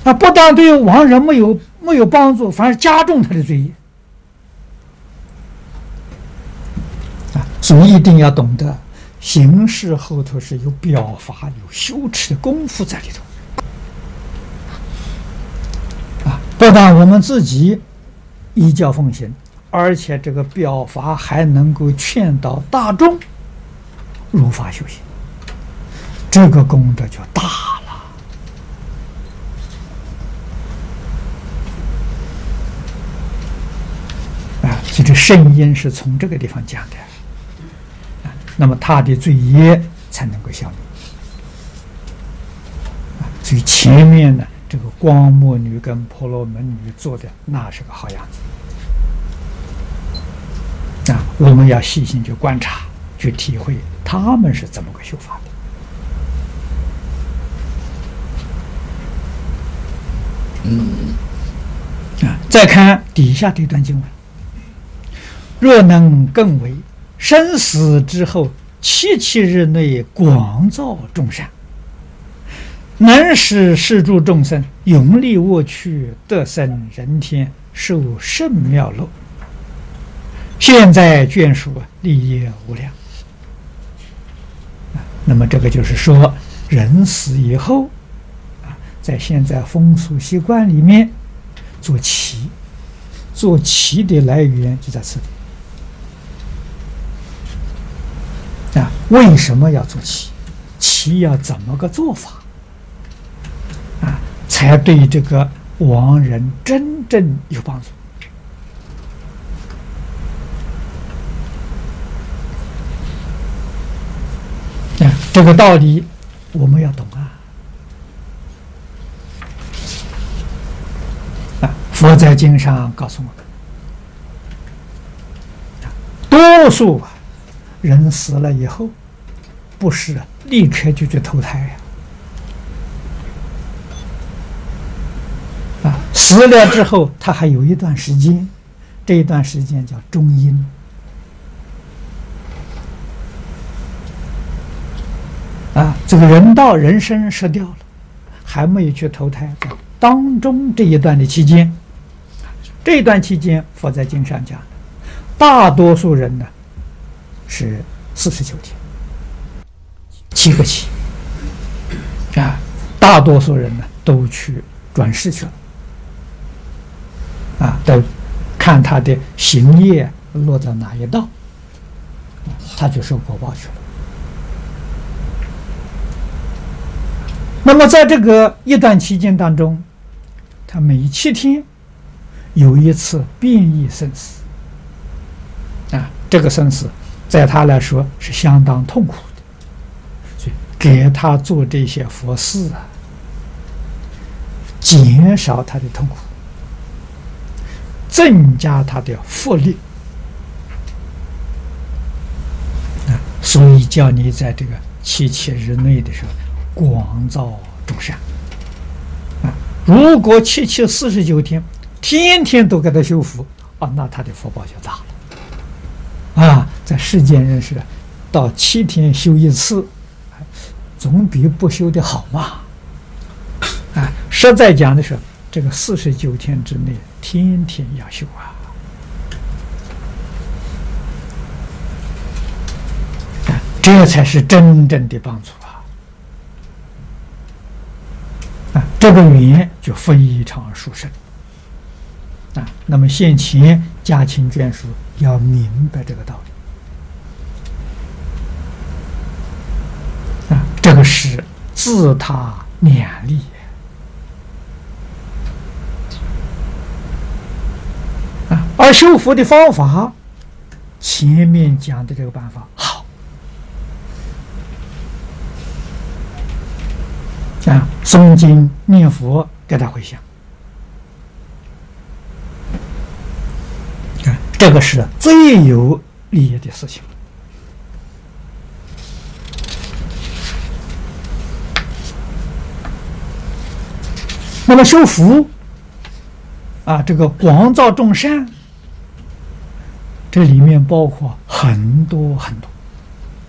不但对亡人没有帮助，反而加重他的罪业。所以一定要懂得，行事后头是有表法、有修持的功夫在里头。不但我们自己依教奉行，而且这个表法还能够劝导大众如法修行，这个功德就大了。所以这圣因是从这个地方讲的。那么他的罪业才能够消灭。所以前面呢，这个光目女跟婆罗门女做的那是个好样子。我们要细心去观察，去体会他们是怎么个修法的。再看底下这段经文：若能更为生死之后7日内广造众善，能使世诸众生永离恶趣，得生人天，受甚妙乐。现在眷属利业无量。那么这个就是说，人死以后在现在风俗习惯里面做旗，做旗的来源就在此里。为什么要做旗？旗要怎么个做法才对这个亡人真正有帮助？这个道理我们要懂佛在经上告诉我们，多数人死了以后，不是立刻就去投胎死了之后，他还有一段时间，这一段时间叫中阴。这个人道人身失掉了，还没有去投胎，在当中这一段的期间，这一段期间，佛在经上讲的，大多数人呢是49天，7个期大多数人呢都去转世去了都看他的行业落在哪一道，他就受果报去了。那么在这个一段期间当中，他每7天有一次变异生死这个生死在他来说是相当痛苦的，所以给他做这些佛事减少他的痛苦，增加他的福力所以叫你在这个7日内的时候广造众善如果749天天天都给他修福那他的福报就大了在世间人士到7天修一次，总比不修的好嘛实在讲的是这个49天之内天天要修这才是真正的帮助这个缘就非常殊胜那么现前家亲眷属要明白这个道理这个是自他勉励而修福的方法，前面讲的这个办法好诵经念佛给他回向这个是最有利益的事情那么修福这个广造众善，这里面包括很多很多